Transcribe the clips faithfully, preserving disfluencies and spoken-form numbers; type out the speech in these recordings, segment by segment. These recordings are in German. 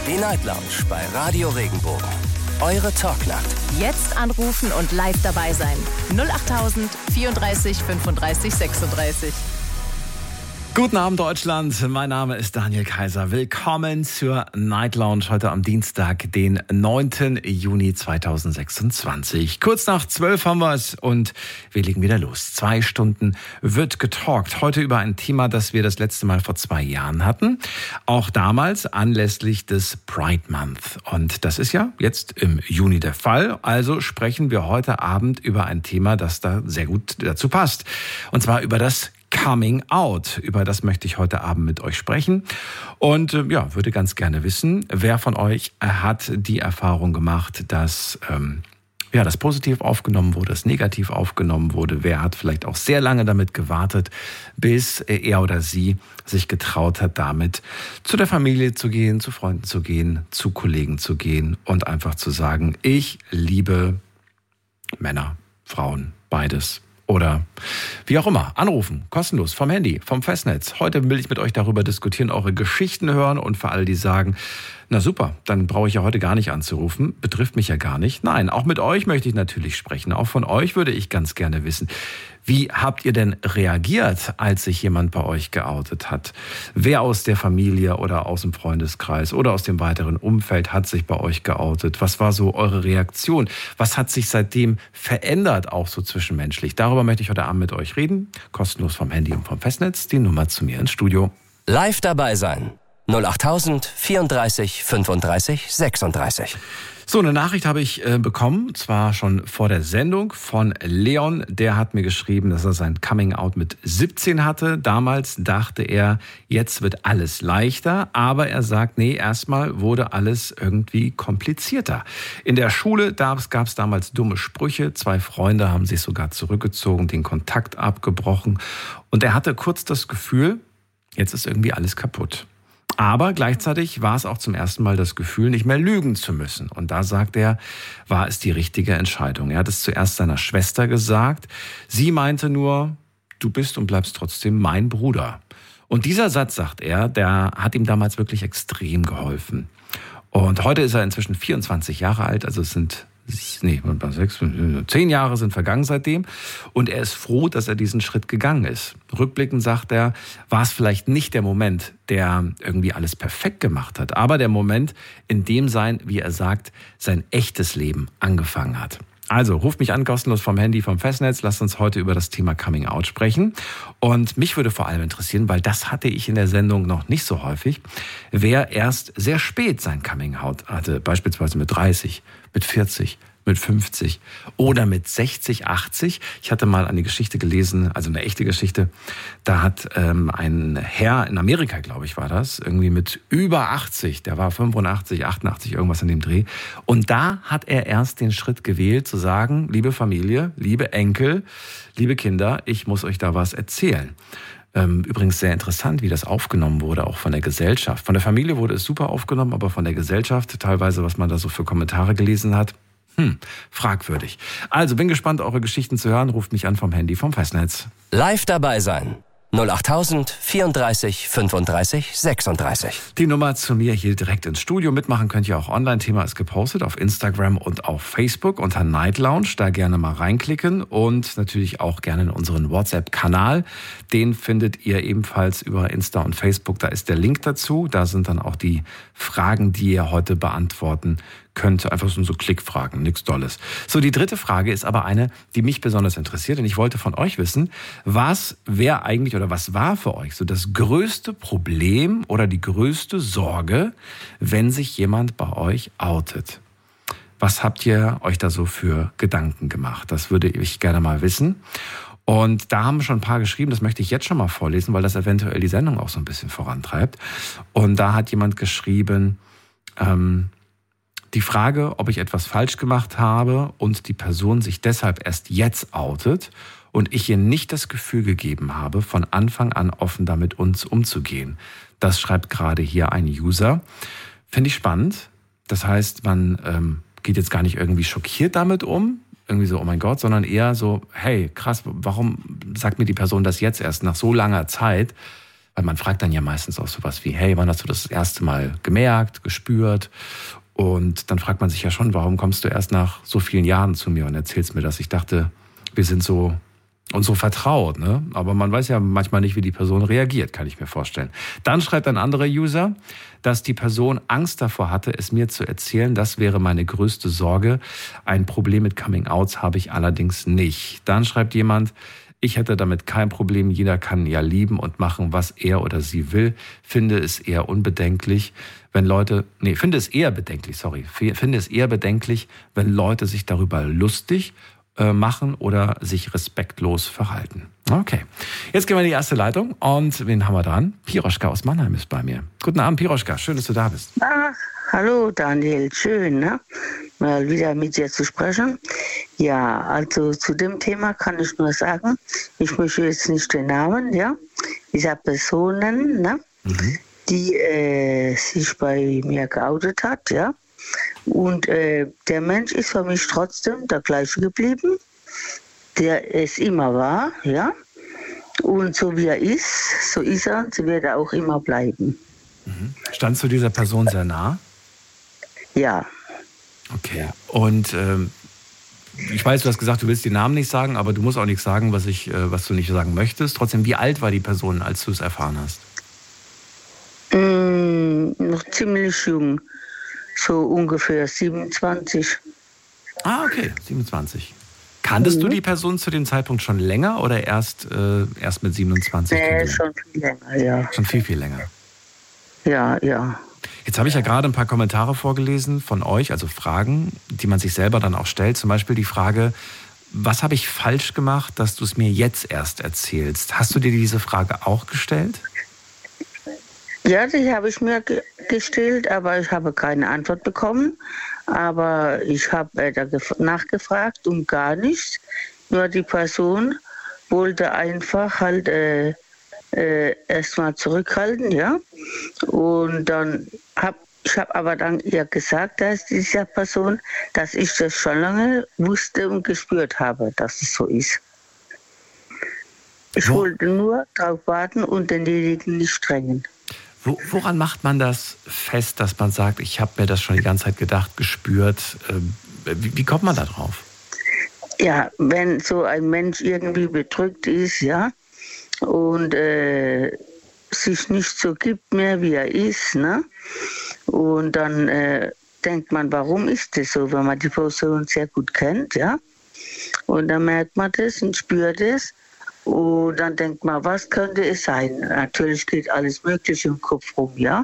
Die Night Lounge bei Radio Regenbogen. Eure Talknacht. Jetzt anrufen und live dabei sein. null acht tausend vierunddreißig fünfunddreißig sechsunddreißig. Guten Abend, Deutschland. Mein Name ist Daniel Kaiser. Willkommen zur Night Lounge heute am Dienstag, den neunten Juni zweitausendsechsundzwanzig. Kurz nach zwölf haben wir es und wir legen wieder los. Zwei Stunden wird getalkt. Heute über ein Thema, das wir das letzte Mal vor zwei Jahren hatten. Auch damals anlässlich des Pride Month. Und das ist ja jetzt im Juni der Fall. Also sprechen wir heute Abend über ein Thema, das da sehr gut dazu passt. Und zwar über das Coming Out. Über das möchte ich heute Abend mit euch sprechen. Und äh, ja, würde ganz gerne wissen, wer von euch hat die Erfahrung gemacht, dass ähm, ja, das positiv aufgenommen wurde, das negativ aufgenommen wurde. Wer hat vielleicht auch sehr lange damit gewartet, bis er oder sie sich getraut hat, damit zu der Familie zu gehen, zu Freunden zu gehen, zu Kollegen zu gehen und einfach zu sagen, ich liebe Männer, Frauen, beides. Oder wie auch immer, anrufen, kostenlos, vom Handy, vom Festnetz. Heute will ich mit euch darüber diskutieren, eure Geschichten hören und für alle, die sagen, na super, dann brauche ich ja heute gar nicht anzurufen, betrifft mich ja gar nicht. Nein, auch mit euch möchte ich natürlich sprechen. Auch von euch würde ich ganz gerne wissen, wie habt ihr denn reagiert, als sich jemand bei euch geoutet hat? Wer aus der Familie oder aus dem Freundeskreis oder aus dem weiteren Umfeld hat sich bei euch geoutet? Was war so eure Reaktion? Was hat sich seitdem verändert, auch so zwischenmenschlich? Darüber möchte ich heute Abend mit euch reden. Kostenlos vom Handy und vom Festnetz. Die Nummer zu mir ins Studio. Live dabei sein. null acht tausend vierunddreißig fünfunddreißig sechsunddreißig. So, eine Nachricht habe ich äh, bekommen, zwar schon vor der Sendung von Leon. Der hat mir geschrieben, dass er sein Coming-out mit siebzehn hatte. Damals dachte er, jetzt wird alles leichter. Aber er sagt, nee, erstmal wurde alles irgendwie komplizierter. In der Schule gab es damals dumme Sprüche. Zwei Freunde haben sich sogar zurückgezogen, den Kontakt abgebrochen. Und er hatte kurz das Gefühl, jetzt ist irgendwie alles kaputt. Aber gleichzeitig war es auch zum ersten Mal das Gefühl, nicht mehr lügen zu müssen. Und da sagt er, war es die richtige Entscheidung. Er hat es zuerst seiner Schwester gesagt. Sie meinte nur, du bist und bleibst trotzdem mein Bruder. Und dieser Satz, sagt er, der hat ihm damals wirklich extrem geholfen. Und heute ist er inzwischen vierundzwanzig Jahre alt, also es sind Nee, sechs, zehn Jahre sind vergangen seitdem und er ist froh, dass er diesen Schritt gegangen ist. Rückblickend sagt er, war es vielleicht nicht der Moment, der irgendwie alles perfekt gemacht hat, aber der Moment, in dem sein, wie er sagt, sein echtes Leben angefangen hat. Also, ruft mich an, kostenlos vom Handy, vom Festnetz. Lasst uns heute über das Thema Coming Out sprechen. Und mich würde vor allem interessieren, weil das hatte ich in der Sendung noch nicht so häufig, wer erst sehr spät sein Coming Out hatte. Beispielsweise mit dreißig, mit vierzig, mit fünfzig oder mit sechzig, achtzig. Ich hatte mal eine Geschichte gelesen, also eine echte Geschichte. Da hat ähm, ein Herr in Amerika, glaube ich, war das, irgendwie mit über achtzig, der war fünfundachtzig, achtundachtzig, irgendwas in dem Dreh. Und da hat er erst den Schritt gewählt, zu sagen, liebe Familie, liebe Enkel, liebe Kinder, ich muss euch da was erzählen. Übrigens sehr interessant, wie das aufgenommen wurde, auch von der Gesellschaft. Von der Familie wurde es super aufgenommen, aber von der Gesellschaft, teilweise, was man da so für Kommentare gelesen hat, hm, fragwürdig. Also bin gespannt, eure Geschichten zu hören. Ruft mich an vom Handy, vom Festnetz. Live dabei sein. null acht tausend vierunddreißig fünfunddreißig sechsunddreißig. Die Nummer zu mir hier direkt ins Studio. Mitmachen könnt ihr auch online. Thema ist gepostet auf Instagram und auf Facebook unter Night Lounge. Da gerne mal reinklicken und natürlich auch gerne in unseren WhatsApp-Kanal. Den findet ihr ebenfalls über Insta und Facebook. Da ist der Link dazu. Da sind dann auch die Fragen, die ihr heute beantworten könnt. Einfach so, so Klickfragen, nichts Dolles. So, die dritte Frage ist aber eine, die mich besonders interessiert. Und ich wollte von euch wissen, was wäre eigentlich oder was war für euch so das größte Problem oder die größte Sorge, wenn sich jemand bei euch outet? Was habt ihr euch da so für Gedanken gemacht? Das würde ich gerne mal wissen. Und da haben schon ein paar geschrieben, das möchte ich jetzt schon mal vorlesen, weil das eventuell die Sendung auch so ein bisschen vorantreibt. Und da hat jemand geschrieben, ähm, die Frage, ob ich etwas falsch gemacht habe und die Person sich deshalb erst jetzt outet und ich ihr nicht das Gefühl gegeben habe, von Anfang an offen damit uns umzugehen. Das schreibt gerade hier ein User. Finde ich spannend. Das heißt, man ähm, geht jetzt gar nicht irgendwie schockiert damit um, irgendwie so, oh mein Gott, sondern eher so, hey, krass, warum sagt mir die Person das jetzt erst nach so langer Zeit? Weil man fragt dann ja meistens auch sowas wie, hey, wann hast du das erste Mal gemerkt, gespürt? Und dann fragt man sich ja schon, warum kommst du erst nach so vielen Jahren zu mir und erzählst mir das? Ich dachte, wir sind so und so vertraut, ne? Aber man weiß ja manchmal nicht, wie die Person reagiert, kann ich mir vorstellen. Dann schreibt ein anderer User, dass die Person Angst davor hatte, es mir zu erzählen. Das wäre meine größte Sorge. Ein Problem mit Coming-Outs habe ich allerdings nicht. Dann schreibt jemand, ich hätte damit kein Problem. Jeder kann ja lieben und machen, was er oder sie will. Finde es eher unbedenklich, wenn Leute, nee, finde es eher bedenklich, sorry, finde es eher bedenklich, wenn Leute sich darüber lustig äh, machen oder sich respektlos verhalten. Okay, jetzt gehen wir in die erste Leitung und wen haben wir dran? Piroschka aus Mannheim ist bei mir. Guten Abend, Piroschka, schön, dass du da bist. Ach, hallo Daniel, schön, ne? Mal wieder mit dir zu sprechen. Ja, also zu dem Thema kann ich nur sagen, ich möchte jetzt nicht den Namen, ja, dieser Personen, ne, mhm. die äh, sich bei mir geoutet hat, ja. Und äh, der Mensch ist für mich trotzdem der gleiche geblieben, der es immer war, ja. Und so wie er ist, so ist er und so wird er auch immer bleiben. Mhm. Standst du dieser Person sehr nah? Ja. Okay. Und ähm, ich weiß, du hast gesagt, du willst den Namen nicht sagen, aber du musst auch nichts sagen, was ich, äh, was du nicht sagen möchtest. Trotzdem, wie alt war die Person, als du es erfahren hast? Mm, noch ziemlich jung, so ungefähr siebenundzwanzig. Ah, okay, siebenundzwanzig. Kanntest mhm. du die Person zu dem Zeitpunkt schon länger oder erst, äh, erst mit siebenundzwanzig? Nee, schon viel länger, ja. Schon viel, viel länger. Ja, ja. Jetzt habe ich ja gerade ein paar Kommentare vorgelesen von euch, also Fragen, die man sich selber dann auch stellt. Zum Beispiel die Frage, was habe ich falsch gemacht, dass du es mir jetzt erst erzählst? Hast du dir diese Frage auch gestellt? Ja, die habe ich mir ge- gestellt, aber ich habe keine Antwort bekommen. Aber ich habe äh, da gef- nachgefragt und gar nichts. Nur die Person wollte einfach halt äh, äh, erstmal zurückhalten, ja. Und dann habe ich habe aber dann ihr gesagt, dass dieser Person, dass ich das schon lange wusste und gespürt habe, dass es so ist. Ich Wo? wollte nur darauf warten und denjenigen nicht strengen. Wo, woran macht man das fest, dass man sagt, ich habe mir das schon die ganze Zeit gedacht, gespürt? Ähm, wie, wie kommt man da drauf? Ja, wenn so ein Mensch irgendwie bedrückt ist, ja, und äh, sich nicht so gibt mehr, wie er ist, ne? Und dann äh, denkt man, warum ist das so, wenn man die Person sehr gut kennt, ja? Und dann merkt man das und spürt es. Und dann denkt man, was könnte es sein? Natürlich geht alles Mögliche im Kopf rum, ja.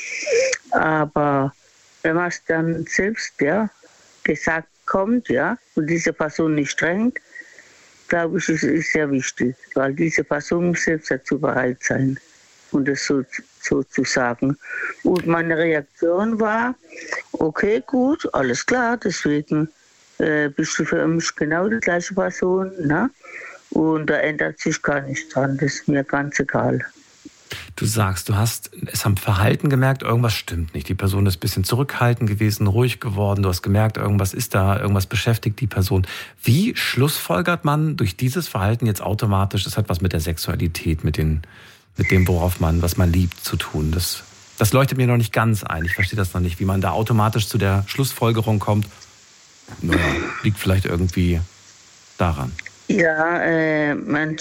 Aber wenn man es dann selbst, ja, gesagt kommt, ja, und diese Person nicht strengt, glaube ich, ist es sehr wichtig, weil diese Person muss selbst dazu bereit sein, und das so, so zu sagen. Und meine Reaktion war, okay, gut, alles klar, deswegen äh, bist du für mich genau die gleiche Person, ne? Und da ändert sich gar nichts dran, das ist mir ganz egal. Du sagst, du hast es am Verhalten gemerkt, irgendwas stimmt nicht. Die Person ist ein bisschen zurückhaltend gewesen, ruhig geworden. Du hast gemerkt, irgendwas ist da, irgendwas beschäftigt die Person. Wie schlussfolgert man durch dieses Verhalten jetzt automatisch, das hat was mit der Sexualität, mit, den, mit dem, worauf man, was man liebt, zu tun? Das, das leuchtet mir noch nicht ganz ein. Ich verstehe das noch nicht, wie man da automatisch zu der Schlussfolgerung kommt. Naja, liegt vielleicht irgendwie daran. Ja, äh, man,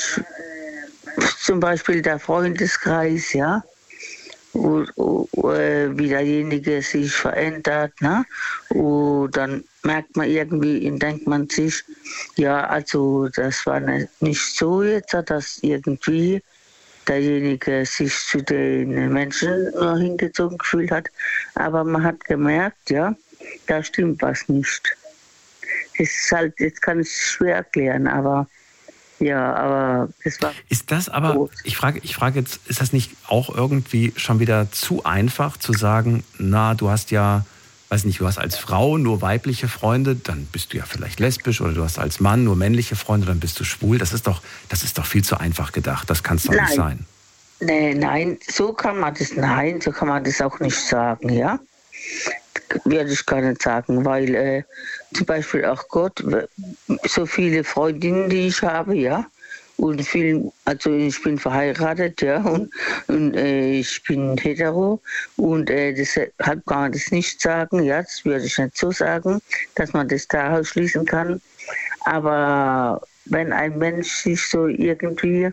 zum Beispiel der Freundeskreis, ja, und, und, wie derjenige sich verändert, ne? Und dann merkt man irgendwie und denkt man sich, ja, also das war nicht so jetzt, dass irgendwie derjenige sich zu den Menschen nur hingezogen gefühlt hat, aber man hat gemerkt, ja, da stimmt was nicht. Das ist halt, jetzt kann ich es schwer erklären, aber ja, aber das war. Ist das aber, groß. ich frage, ich frage jetzt, ist das nicht auch irgendwie schon wieder zu einfach zu sagen, na, du hast ja, weiß nicht, du hast als Frau nur weibliche Freunde, dann bist du ja vielleicht lesbisch, oder du hast als Mann nur männliche Freunde, dann bist du schwul. Das ist doch, das ist doch viel zu einfach gedacht. Das kann es doch nein. nicht sein. Nee, nein, so kann man das, nein, so kann man das auch nicht sagen, ja. Würde ich gar nicht sagen, weil äh, zum Beispiel auch Gott, so viele Freundinnen, die ich habe, ja, Und viel, also ich bin verheiratet, ja, und, und äh, ich bin hetero und äh, deshalb kann man das nicht sagen, ja, das würde ich nicht so sagen, dass man das daraus schließen kann. Aber wenn ein Mensch sich so irgendwie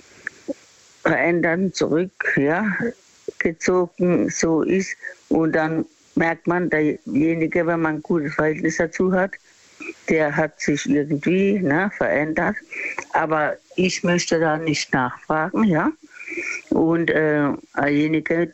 verändern, zurück, ja, gezogen so ist und dann merkt man, derjenige, wenn man ein gutes Verhältnis dazu hat, der hat sich irgendwie ne, verändert. Aber ich möchte da nicht nachfragen, ja. Und äh, derjenige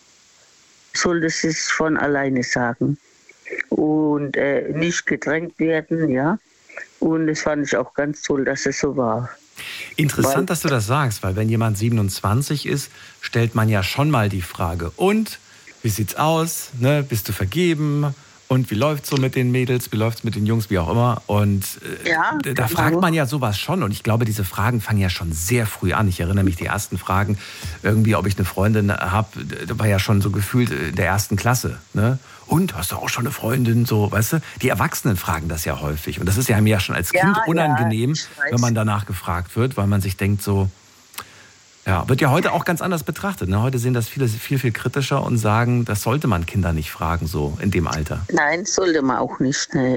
soll es sich von alleine sagen. Und äh, nicht gedrängt werden, ja. Und das fand ich auch ganz toll, dass es so war. Interessant, weil, dass du das sagst, weil wenn jemand siebenundzwanzig ist, stellt man ja schon mal die Frage, und, wie sieht's aus, ne? Bist du vergeben? Und wie läuft's so mit den Mädels, wie läuft's mit den Jungs, wie auch immer. Und äh, ja, da genau. fragt man ja sowas schon. Und ich glaube, diese Fragen fangen ja schon sehr früh an. Ich erinnere mich, die ersten Fragen, irgendwie, ob ich eine Freundin habe, da war ja schon so gefühlt in der ersten Klasse. Ne? Und, hast du auch schon eine Freundin? So, weißt du? Die Erwachsenen fragen das ja häufig. Und das ist ja mir ja schon als Kind ja, unangenehm, ja, wenn man danach gefragt wird, weil man sich denkt so, ja, wird ja heute auch ganz anders betrachtet. Ne? Heute sehen das viele viel, viel kritischer und sagen, das sollte man Kinder nicht fragen, so in dem Alter. Nein, sollte man auch nicht. Ne.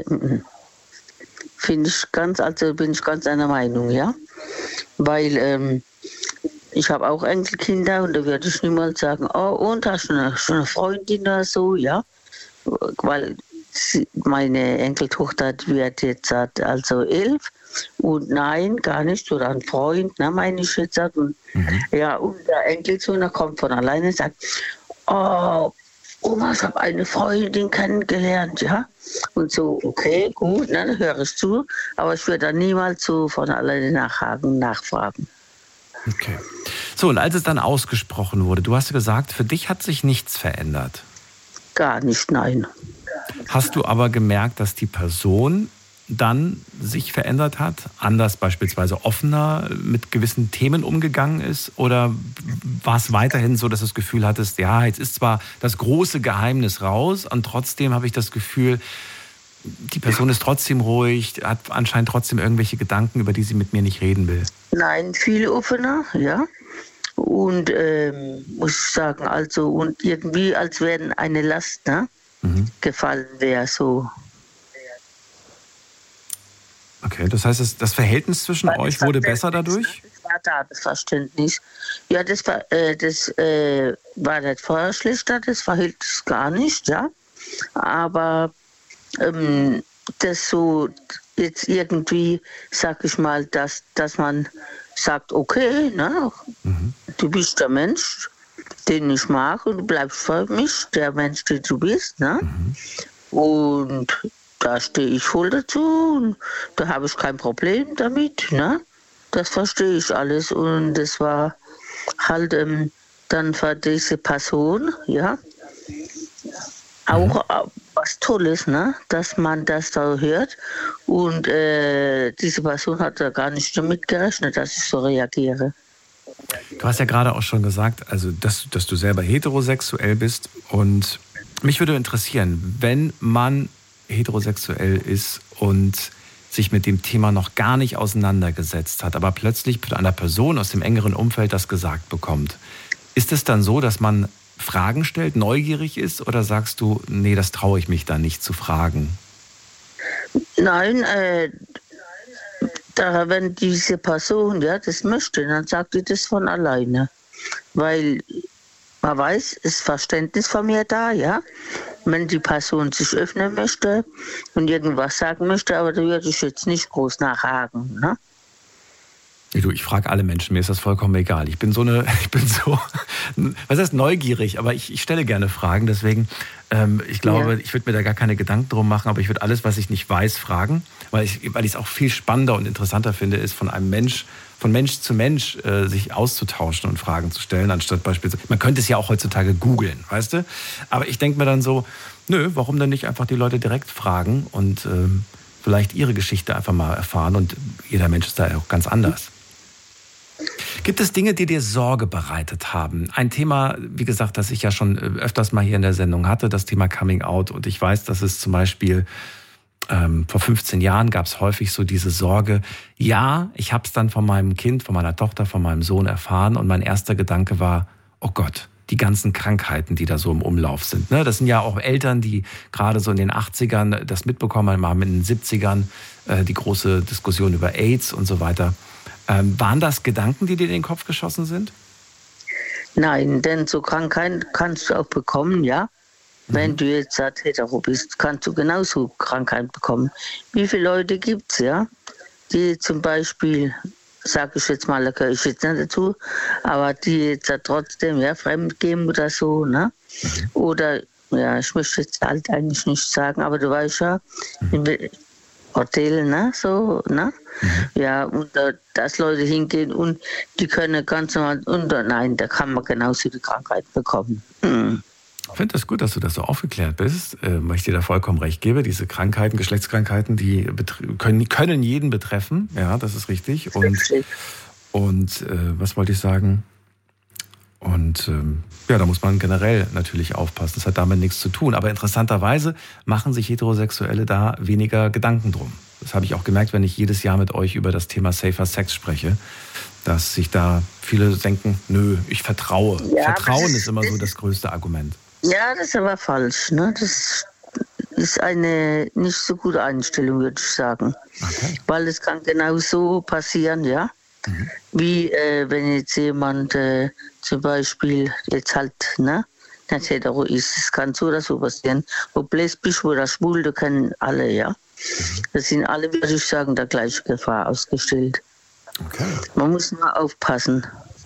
Finde ich ganz, also bin ich ganz einer Meinung, ja. Weil ähm, ich habe auch Enkelkinder und da würde ich niemals sagen, oh, und hast du eine, schon eine Freundin oder so, ja. Weil sie, meine Enkeltochter wird jetzt also elf. Und nein, gar nicht, oder ein Freund, ne, meine ich jetzt. Und, mhm. Ja, und der Enkelsohn, der kommt von alleine und sagt, oh, Oma, ich habe eine Freundin kennengelernt, ja. Und so, okay, gut, ne, dann höre ich zu, aber ich würde dann niemals so von alleine nachhaken, nachfragen. Okay. So, und als es dann ausgesprochen wurde, du hast gesagt, für dich hat sich nichts verändert. Gar nicht, nein. Hast du aber gemerkt, dass die Person dann sich verändert hat, anders beispielsweise offener mit gewissen Themen umgegangen ist? Oder war es weiterhin so, dass du das Gefühl hattest, ja, jetzt ist zwar das große Geheimnis raus und trotzdem habe ich das Gefühl, die Person ist trotzdem ruhig, hat anscheinend trotzdem irgendwelche Gedanken, über die sie mit mir nicht reden will? Nein, viel offener, ja. Und ähm, muss ich sagen, also und irgendwie, als wäre eine Last ne, mhm. gefallen wäre, so. Okay, das heißt, das Verhältnis zwischen euch wurde besser dadurch? Das war da, das Verständnis. Ja, das war, äh, das äh, war nicht vorher schlechter, das Verhältnis gar nicht, ja. Aber ähm, das so jetzt irgendwie, sag ich mal, dass, dass man sagt, okay, ne, mhm. du bist der Mensch, den ich mag und du bleibst für mich, der Mensch, der du bist, ne. Mhm. Und da stehe ich voll dazu und da habe ich kein Problem damit, ne? Das verstehe ich alles und das war halt ähm, dann für diese Person, ja, auch mhm. was Tolles, ne? Dass man das da hört und äh, diese Person hat da gar nicht damit gerechnet, dass ich so reagiere. Du hast ja gerade auch schon gesagt, also dass, dass du selber heterosexuell bist und mich würde interessieren, wenn man heterosexuell ist und sich mit dem Thema noch gar nicht auseinandergesetzt hat, aber plötzlich von einer Person aus dem engeren Umfeld das gesagt bekommt. Ist es dann so, dass man Fragen stellt, neugierig ist, oder sagst du, nee, das traue ich mich da nicht zu fragen? Nein, äh, da, wenn diese Person ja, das möchte, dann sagt die das von alleine. Weil man weiß, ist Verständnis von mir da, ja. Wenn die Person sich öffnen möchte und irgendwas sagen möchte, aber da würde ich jetzt nicht groß nachhaken, ne? Du, ich frage alle Menschen, mir ist das vollkommen egal. Ich bin so eine, ich bin so, was heißt neugierig, aber ich, ich stelle gerne Fragen, deswegen, ähm, ich glaube, ja. ich würde mir da gar keine Gedanken drum machen, aber ich würde alles, was ich nicht weiß, fragen, weil ich, weil ich es auch viel spannender und interessanter finde, ist von einem Mensch, von Mensch zu Mensch äh, sich auszutauschen und Fragen zu stellen, anstatt beispielsweise, man könnte es ja auch heutzutage googeln, weißt du? Aber ich denke mir dann so, nö, warum denn nicht einfach die Leute direkt fragen und ähm, vielleicht ihre Geschichte einfach mal erfahren, und jeder Mensch ist da auch ganz anders. Gibt es Dinge, die dir Sorge bereitet haben? Ein Thema, wie gesagt, das ich ja schon öfters mal hier in der Sendung hatte, das Thema Coming Out. Und ich weiß, dass es zum Beispiel ähm, vor fünfzehn Jahren gab es häufig so diese Sorge, ja, ich habe es dann von meinem Kind, von meiner Tochter, von meinem Sohn erfahren und mein erster Gedanke war, oh Gott, die ganzen Krankheiten, die da so im Umlauf sind. Ne? Das sind ja auch Eltern, die gerade so in den achtzigern das mitbekommen haben, in den siebzigern äh, die große Diskussion über AIDS und so weiter. Ähm, waren das Gedanken, die dir in den Kopf geschossen sind? Nein, denn so Krankheiten kannst du auch bekommen, ja. Mhm. Wenn du jetzt hetero bist, kannst du genauso Krankheiten bekommen. Wie viele Leute gibt es, ja, die zum Beispiel, sage ich jetzt mal, da gehöre ich jetzt nicht dazu, aber die jetzt trotzdem ja, fremd gehen oder so, ne? Mhm. Oder, ja, ich möchte jetzt halt eigentlich nicht sagen, aber du weißt ja, mhm. in Hotel, ne, so, ne? Mhm. Ja, und da, dass Leute hingehen und die können ganz normal, und nein, da kann man genauso die Krankheit bekommen. Mhm. Ich finde das gut, dass du das so aufgeklärt bist, äh, weil ich dir da vollkommen recht gebe. Diese Krankheiten, Geschlechtskrankheiten, die betr- können, können jeden betreffen. Ja, das ist richtig. Und, und äh, was wollte ich sagen? Und ähm, ja, da muss man generell natürlich aufpassen. Das hat damit nichts zu tun. Aber interessanterweise machen sich Heterosexuelle da weniger Gedanken drum. Das habe ich auch gemerkt, wenn ich jedes Jahr mit euch über das Thema Safer Sex spreche, dass sich da viele denken, nö, ich vertraue. Ja, Vertrauen ist immer so das größte Argument. Ja, das ist aber falsch. Ne? Das ist eine nicht so gute Einstellung, würde ich sagen. Okay. Weil es kann genau so passieren, ja. Mhm. Wie äh, wenn jetzt jemand äh, zum Beispiel jetzt halt, ne, nicht hetero ist. Es kann so oder so passieren. Ob lesbisch oder schwul, da kennen alle, ja. Mhm. Das sind alle, würde ich sagen, der gleichen Gefahr ausgestellt. Okay. Man muss nur aufpassen.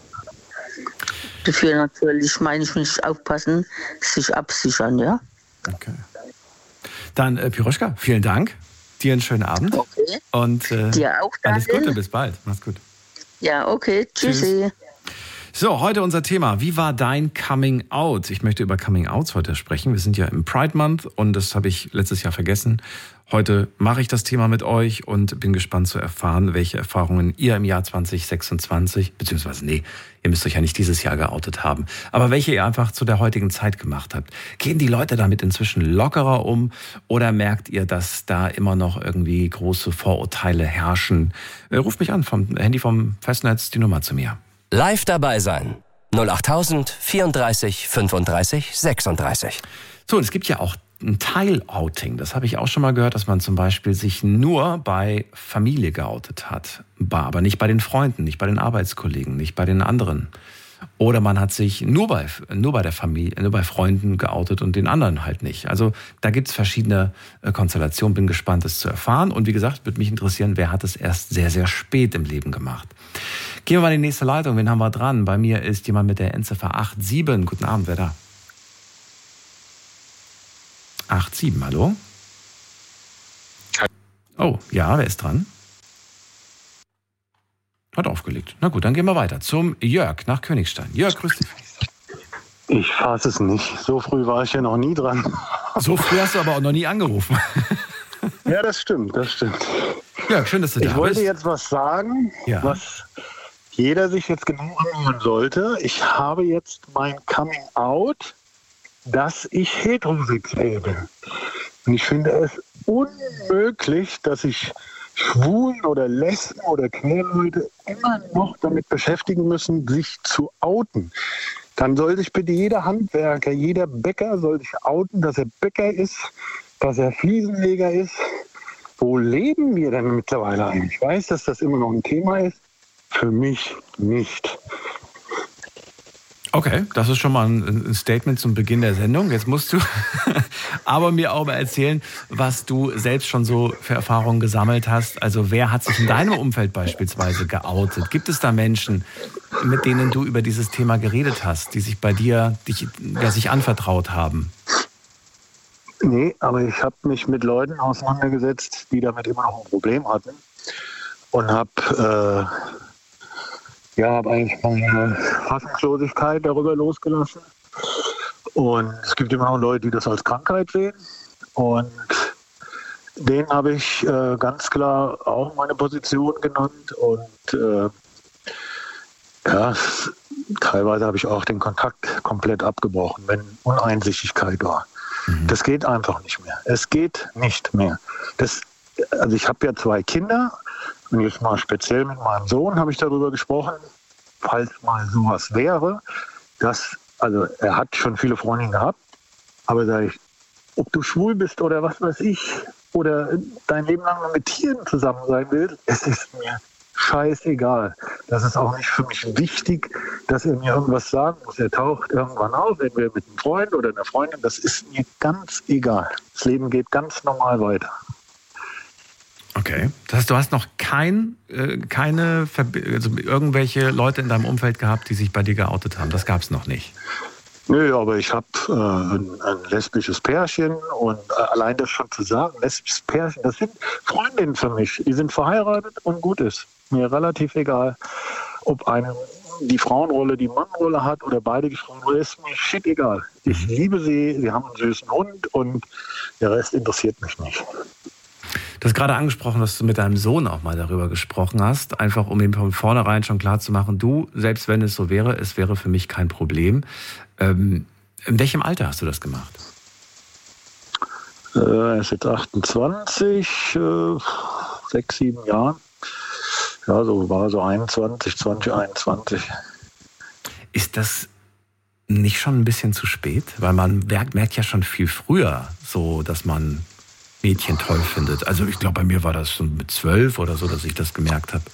Dafür natürlich, meine ich, nicht aufpassen, sich absichern, ja. Okay. Dann, äh, Piroschka, vielen Dank. Dir einen schönen Abend. Okay. Und äh, dir auch, alles Gute, bis bald. Mach's gut. Ja, okay. Tschüssi. Tschüss. So, heute unser Thema. Wie war dein Coming Out? Ich möchte über Coming Outs heute sprechen. Wir sind ja im Pride Month und das habe ich letztes Jahr vergessen. Heute mache ich das Thema mit euch und bin gespannt zu erfahren, welche Erfahrungen ihr im Jahr zwanzig sechsundzwanzig, beziehungsweise nee, ihr müsst euch ja nicht dieses Jahr geoutet haben, aber welche ihr einfach zu der heutigen Zeit gemacht habt. Gehen die Leute damit inzwischen lockerer um oder merkt ihr, dass da immer noch irgendwie große Vorurteile herrschen? Ruft mich an, vom Handy vom Festnetz, die Nummer zu mir. Live dabei sein. null acht tausend vierunddreißig fünfunddreißig sechsunddreißig. So, und es gibt ja auch ein Teil-Outing. Das habe ich auch schon mal gehört, dass man zum Beispiel sich nur bei Familie geoutet hat. Aber nicht bei den Freunden, nicht bei den Arbeitskollegen, nicht bei den anderen. Oder man hat sich nur bei, nur bei der Familie, nur bei Freunden geoutet und den anderen halt nicht. Also da gibt es verschiedene Konstellationen. Bin gespannt, das zu erfahren. Und wie gesagt, würde mich interessieren, wer hat es erst sehr, sehr spät im Leben gemacht. Gehen wir mal in die nächste Leitung. Wen haben wir dran? Bei mir ist jemand mit der Endziffer acht sieben. Guten Abend, wer da? acht sieben, hallo? Oh, ja, wer ist dran? Hat aufgelegt. Na gut, dann gehen wir weiter zum Jörg nach Königstein. Jörg, grüß dich. Ich fasse es nicht. So früh war ich ja noch nie dran. So früh hast du aber auch noch nie angerufen. Ja, das stimmt, das stimmt. Ja, schön, dass du da bist. Ich wollte jetzt was sagen, ja, was jeder sich jetzt genau anhören sollte. Ich habe jetzt mein Coming Out, dass ich heterosexuell bin. Und ich finde es unmöglich, dass sich Schwulen oder Lesben oder Queerleute immer noch damit beschäftigen müssen, sich zu outen. Dann soll sich bitte jeder Handwerker, jeder Bäcker soll sich outen, dass er Bäcker ist, dass er Fliesenleger ist. Wo leben wir denn mittlerweile eigentlich? Ich weiß, dass das immer noch ein Thema ist. Für mich nicht. Okay, das ist schon mal ein Statement zum Beginn der Sendung. Jetzt musst du aber mir auch mal erzählen, was du selbst schon so für Erfahrungen gesammelt hast. Also wer hat sich in deinem Umfeld beispielsweise geoutet? Gibt es da Menschen, mit denen du über dieses Thema geredet hast, die sich bei dir, dich, ja, sich anvertraut haben? Nee, aber ich habe mich mit Leuten auseinandergesetzt, die damit immer noch ein Problem hatten. Und habe äh, ja, hab eigentlich meine Fassungslosigkeit darüber losgelassen. Und es gibt immer noch Leute, die das als Krankheit sehen. Und denen habe ich äh, ganz klar auch meine Position genannt. Und äh, ja, teilweise habe ich auch den Kontakt komplett abgebrochen, wenn Uneinsichtigkeit war. Mhm. Das geht einfach nicht mehr. Es geht nicht mehr. Das, also ich habe ja zwei Kinder und jetzt mal speziell mit meinem Sohn habe ich darüber gesprochen, falls mal sowas wäre, dass, also er hat schon viele Freundinnen gehabt, aber sag ich, ob du schwul bist oder was weiß ich, oder dein Leben lang mit Tieren zusammen sein willst, es ist mir scheißegal. Das ist auch nicht für mich wichtig, dass er mir irgendwas sagen muss. Er taucht irgendwann auf, entweder mit einem Freund oder einer Freundin. Das ist mir ganz egal. Das Leben geht ganz normal weiter. Okay. Das heißt, du hast noch kein, äh, keine, Verbi- also irgendwelche Leute in deinem Umfeld gehabt, die sich bei dir geoutet haben. Das gab es noch nicht. Nö, aber ich habe äh, ein, ein lesbisches Pärchen und äh, allein das schon zu sagen, lesbisches Pärchen, das sind Freundinnen für mich. Die sind verheiratet und gut ist. Mir relativ egal, ob eine die Frauenrolle die Mannrolle hat oder beide die Frauenrolle, ist mir shit egal. Ich liebe sie, sie haben einen süßen Hund und der Rest interessiert mich nicht. Du hast gerade angesprochen, dass du mit deinem Sohn auch mal darüber gesprochen hast, einfach um ihm von vornherein schon klar zu machen, du, selbst wenn es so wäre, es wäre für mich kein Problem. Ähm, in welchem Alter hast du das gemacht? Äh, er ist jetzt achtundzwanzig, äh, sechs, sieben Jahre. Ja, so war so einundzwanzig, zwanzig, einundzwanzig. Ist das nicht schon ein bisschen zu spät? Weil man merkt, merkt ja schon viel früher so, dass man Mädchen toll findet. Also ich glaube, bei mir war das schon mit zwölf oder so, dass ich das gemerkt habe.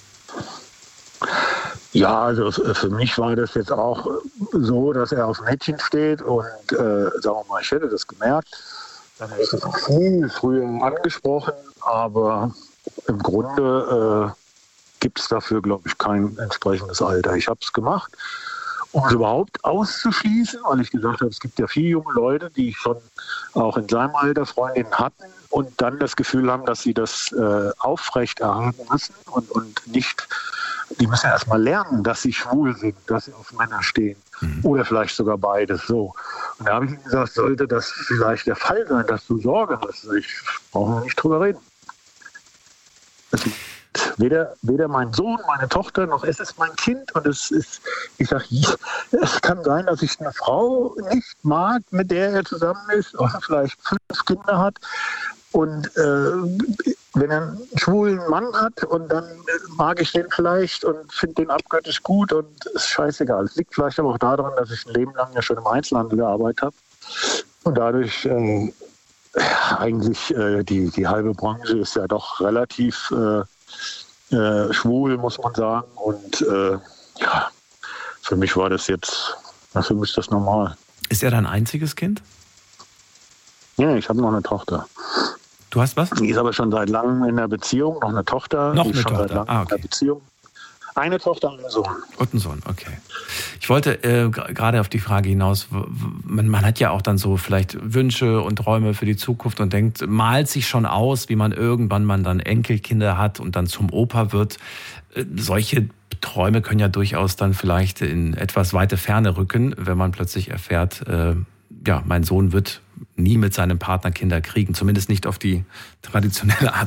Ja, also für mich war das jetzt auch so, dass er auf Mädchen steht und äh, sagen wir mal, ich hätte das gemerkt. Dann hätte ich das auch viel früher angesprochen, aber im Grunde äh, gibt es dafür, glaube ich, kein entsprechendes Alter. Ich habe es gemacht, um es überhaupt auszuschließen, weil ich gesagt habe, es gibt ja viele junge Leute, die schon auch in seinem Alter Freundinnen hatten und dann das Gefühl haben, dass sie das äh, aufrechterhalten müssen und, und nicht, die müssen erst mal lernen, dass sie schwul sind, dass sie auf Männer stehen. Mhm. Oder vielleicht sogar beides so. Und da habe ich ihm gesagt, sollte das vielleicht der Fall sein, dass du Sorge hast. Ich brauche nicht drüber reden. Also, Weder, weder mein Sohn, meine Tochter, noch es ist mein Kind. Und es ist, ich sage, es kann sein, dass ich eine Frau nicht mag, mit der er zusammen ist, oder vielleicht fünf Kinder hat. Und äh, wenn er einen schwulen Mann hat und dann mag ich den vielleicht und finde den abgöttisch gut und ist scheißegal. Es liegt vielleicht aber auch daran, dass ich ein Leben lang ja schon im Einzelhandel gearbeitet habe. Und dadurch äh, eigentlich äh, die, die halbe Branche ist ja doch relativ äh, Äh, schwul, muss man sagen. Und äh, ja, für mich war das jetzt, na, für mich ist das normal. Ist er dein einziges Kind? Ja, ich habe noch eine Tochter. Du hast was? Die ist aber schon seit langem in der Beziehung, noch eine Tochter. Noch die eine ist schon Tochter, seit langem ah, okay. in der Beziehung. Eine Tochter und ein Sohn. Und ein Sohn, okay. Ich wollte äh, gerade auf die Frage hinaus, w- w- man, man hat ja auch dann so vielleicht Wünsche und Träume für die Zukunft und denkt, malt sich schon aus, wie man irgendwann mal dann Enkelkinder hat und dann zum Opa wird. Äh, solche Träume können ja durchaus dann vielleicht in etwas weite Ferne rücken, wenn man plötzlich erfährt, äh, ja, mein Sohn wird nie mit seinem Partner Kinder kriegen, zumindest nicht auf die traditionelle Art